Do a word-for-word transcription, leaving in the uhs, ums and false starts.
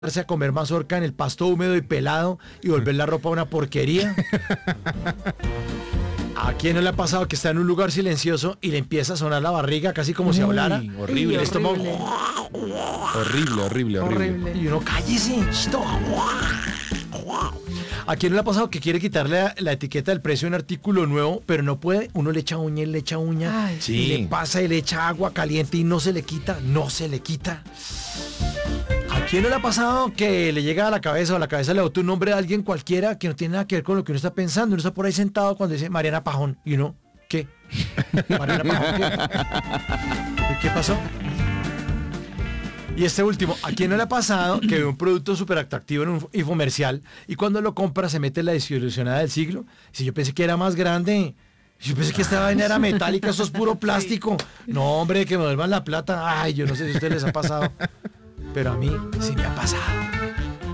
a comer mazorca en el pasto húmedo y pelado y volver la ropa una porquería? ¿A quién no le ha pasado que está en un lugar silencioso y le empieza a sonar la barriga casi como si hablara? Horrible. Y el estómago... Horrible, horrible, horrible. Y uno, cállese. Stop. ¿A quién no le ha pasado que quiere quitarle la, la etiqueta del precio de un artículo nuevo, pero no puede? Uno le echa uña y le echa uña. Ay, y sí. le pasa y le echa agua caliente y no se le quita, no se le quita. ¿A quién no le ha pasado que le llega a la cabeza o a la cabeza le bota un nombre de alguien cualquiera que no tiene nada que ver con lo que uno está pensando? Uno está por ahí sentado cuando dice Mariana Pajón y uno, ¿qué? ¿Mariana Pajón qué? ¿Qué pasó? Y este último, ¿a quién no le ha pasado que ve un producto súper atractivo en un infomercial y cuando lo compra se mete en la desilusionada del siglo? Si yo pensé que era más grande, yo pensé que esta vaina era metálica, eso es puro plástico. No, hombre, que me vuelvan la plata. Ay, yo no sé si a ustedes les ha pasado, pero a mí sí me ha pasado.